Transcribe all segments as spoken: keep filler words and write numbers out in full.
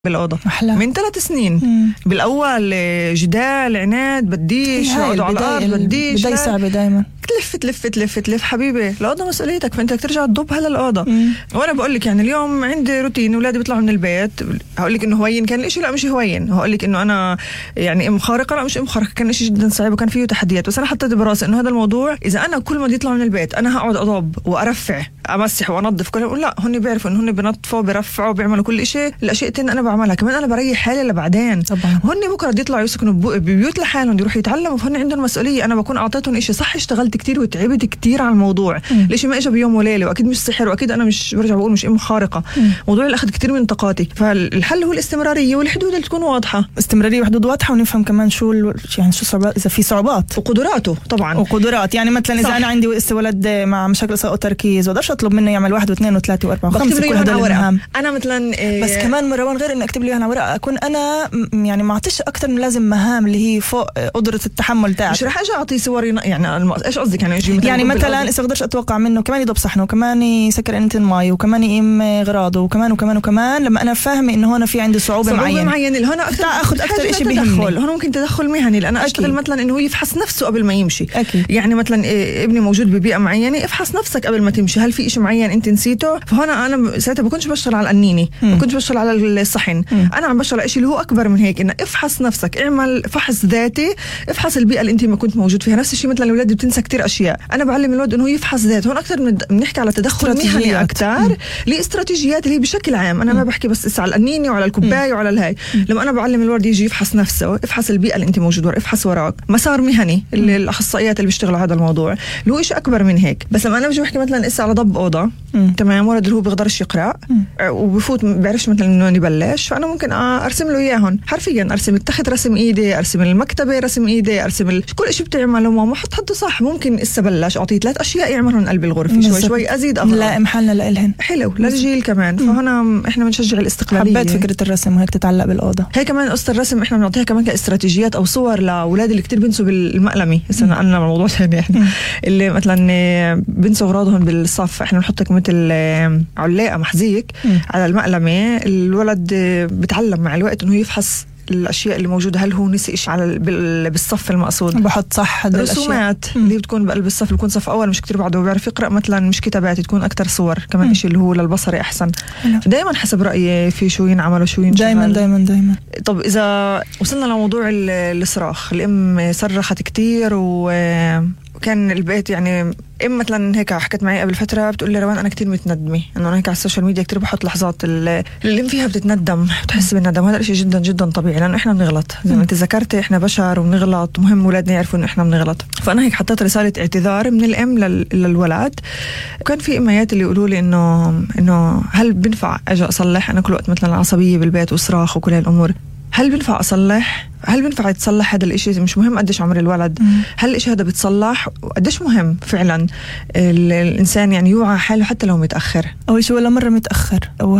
بالأوضة أحلى. من ثلاث سنين. مم. بالأول جدال عناد بديش يقعدوا على الأرض بديش بداية صعبة دايما تلف تلف تلف تلف حبيبي الأوضة مسؤوليتك فأنت ترجع تضب هلا الأوضة. وأنا بقول لك يعني اليوم عندي روتين أولادي بيطلعوا من البيت هقول لك إنه هوين كان الإشي لا مش هوين هقول لك إنه أنا يعني أم خارقة لا مش أم خارقة كان إشي جدا صعب وكان فيه تحديات بس أنا حطيت براسي إنه هذا الموضوع إذا أنا كل ما يطلعوا من البيت أنا هقعد أضب وأرفع أمسح وأنظف كل لا هن بيعرفوا إنه هن بنظفوا بيرفعوا بيعملوا كل إشي الأشياء التانية أنا بعملها كمان أنا بريح حالي لبعدين طبعا هن بكره بدي يطلعوا يسكنوا ببيوت لحالهم يروحوا يتعلموا فهن عندهم مسؤوليه انا بكون اعطيتهم شيء صح اشتغلت كتير وتعبت كتير على الموضوع ليش ما اجى بيوم وليله واكيد مش سحر واكيد انا مش برجع بقول مش ام خارقه مم. موضوع اللي اخذ كتير من طاقاتي فالحل هو الاستمراريه والحدود اللي تكون واضحه استمراريه وحدود واضحه ونفهم كمان شو ال... يعني شو صعوبات اذا في صعوبات وقدراته طبعا وقدرات يعني مثلا اذا صح. انا عندي ولد مع مشاكل سوء تركيز وقدرش اطلب منه يعمل واحد واثنين وثلاثه واربعه وخمسه كل هدول المهام انا مثلا إيه بس كمان مروان غير اني اكتب لي انا ورقه اكون انا يعني ما اعطيش اكتر من لازم مهام اللي هي فوق قدره التحمل تاعي مش رح اجي اعطي صور يعني الم... ايش قصدك يعني مثلا يعني مثلا اذا اقدرش اتوقع منه كمان يضب صحنه وكمان يسكر انت المي وكمان يقيم غراضه وكمان وكمان وكمان لما انا فاهمه انه هنا في عندي صعوبه معينه معينه اللي هنا اكثر اخذ اكثر شيء بيهمني هنا ممكن تدخل مهني لان انا اشتغل مثلا انه هو يفحص نفسه قبل ما يمشي أكيد. يعني مثلا إيه ابني موجود ببيئه معينه افحص نفسك قبل ما تمشي هل في شيء معين انت نسيته فهنا انا ساعتها بكونش بشتغل على القنينه بكونش بشتغل على الصحن م. انا عم بشتغل على شيء اللي هو اكبر من هيك انه افحص نفسك اعمل فحص ذاتي افحص البيئه اللي انت ما كنت موجود فيها نفس الشيء مثلا الاولاد بتنسى كتير اشياء انا بعلم الولد انه يفحص ذاته هون اكثر من بنحكي على تدخل مهني اكثر لاستراتيجيات اللي هي بشكل عام انا م. ما بحكي بس على القنينه وعلى الكوبايه وعلى الهاي لما انا بعلم الولد يجي يفحص نفسه افحص البيئه اللي انت موجود ورا افحص وراك مسار مهني اللي الاخصائيات اللي بيشتغلوا هذا الموضوع اللي هو شيء اكبر من هيك بس لما انا بجي بحكي مثلا اسا على ضب اوضه م. تمام ولد اللي هو بيقدرش يقرا وبفوت ما بيعرفش مثلا انه يبلش فانا ممكن ارسم له اياهم حرفيا ارسم التخت رسم ايدي ارسم المكتبه رسم ايدي ارسم ال... كل شيء بتعمله ماما حط حطه صح ممكن اسا بلش اعطيه ثلاث اشياء يعملهم قلب الغرفه شوي شوي ازيد اغرب لا محلنا لإلهن حلو للجيل كمان فهنا احنا بنشجع الاستقلاليه حبيت فكره الرسم وهيك تتعلق بالاوضه هي كمان قصه الرسم احنا بنعطيها كمان كاستراتيجيات او صور لاولاد اللي كتير بنسوا بالمقلمي هسه انا موضوع ثاني احنا اللي مثلا بنسوا اغراضهم بالصف احنا بنحط مثل علاقه محزيك على المقلمه الولد بتعلم مع الوقت انه يفحص الاشياء اللي موجوده هل هو نسي شيء على بالصف المقصود بحط صح رسومات اللي بتكون بقلب الصف بيكون صف اول مش كتير بعده وبيعرف يقرا مثلا مش كتابات تكون اكتر صور كمان شيء اللي هو للبصري احسن دائما حسب رايي في شو ينعمل وشو ينشغل دائما دائما دائما طب اذا وصلنا لموضوع الصراخ الام صرخت كتير و كان البيت يعني ام مثلا هيك حكت معي قبل فتره بتقول لي روان انا كتير متندمه انه انا هيك على السوشيال ميديا كتير بحط لحظات اللي الام فيها بتتندم بتحس بالندم هذا الشيء جدا جدا طبيعي لانه احنا بنغلط زي ما انت ذكرتي احنا بشر وبنغلط ومهم اولادنا يعرفوا انه احنا بنغلط فانا هيك حطيت رساله اعتذار من الام لل... للولد وكان في اميات اللي يقولوا لي انه انه هل بنفع اجي اصلح انا كل وقت مثلا عصبيه بالبيت وصراخ وكل هالامور هل بينفع أصلح؟ هل بينفع يتصلح هذا الإشي؟ مش مهم قديش عمر الولد مم. هل الإشي هذا بيتصلح؟ وقديش مهم فعلا الإنسان يعني يوعى حاله حتى لو متأخر أول شيء ولا مرة متأخر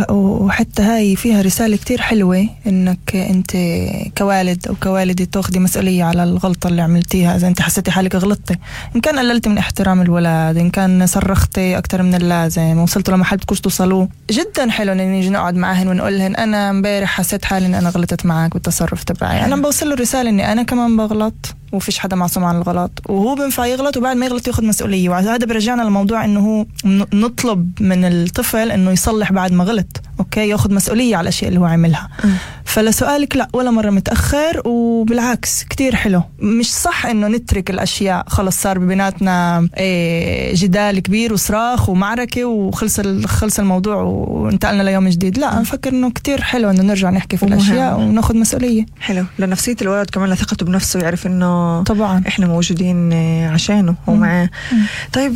وحتى هاي فيها رسالة كتير حلوة إنك أنت كوالد أو كوالدة تأخذي مسؤولية على الغلطة اللي عملتيها إذا أنت حسيتي حالك غلطتي إن كان قللتي من احترام الولد إن كان صرختي أكتر من اللازم وصلتوا لمحل بتكونش توصلوا جدا حلو إن نيجي نقعد معهن ونقولهن أنا امبارح حسيت حالي إن أنا غلطت معك بالتصرف تبعي أنا بوصل له رسالة إني أنا كمان بغلط وفيش حدا معصوم عن الغلط وهو بينفع يغلط وبعد ما يغلط ياخد مسؤولية وهذا برجعنا للموضوع إنه هو نطلب من الطفل إنه يصلح بعد ما غلط أوكي ياخد مسؤولية على الأشياء اللي هو عملها م. فلسؤالك لا ولا مرة متأخر وبالعكس كتير حلو مش صح إنه نترك الأشياء خلص صار بيناتنا ايه جدال كبير وصراخ ومعركة وخلص خلص الموضوع وانتقلنا ليوم جديد لا أنا فكر إنه كتير حلو إنه نرجع نحكي في الأشياء وناخد مسؤولية حلو لنفسية الولد كمان لثقته بنفسه يعرف إنه طبعا احنا موجودين عشانه ومعاه طيب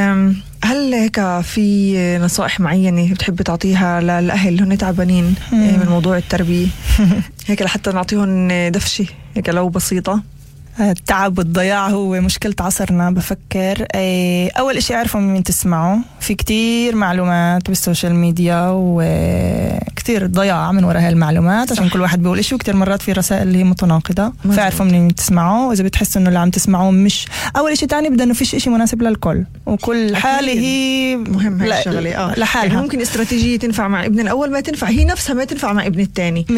هل هيك في نصائح معينة بتحب تعطيها للأهل هن تعبانين من موضوع التربية هيك لحتى نعطيهم دفشة هيك لو بسيطة التعب والضياع هو مشكلة عصرنا بفكر أول إشي عارفوا من تسمعوا في كتير معلومات بالسوشيال ميديا وكتير كتير ضياع من وراء هاي المعلومات، عشان كل واحد بيقول إشي، وكتير مرات في رسائل اللي هي متناقضة. فاعرفوا منين تسمعوا، وإذا بتحسوا إنه اللي عم تسمعوه مش أول إشي، تاني بدأ إنه فيش إشي مناسب للكل، وكل حالة هي مهم هاي الشغلة. آه لحالها. يعني ممكن استراتيجية تنفع مع ابن الأول ما تنفع هي نفسها ما تنفع مع ابن الثاني.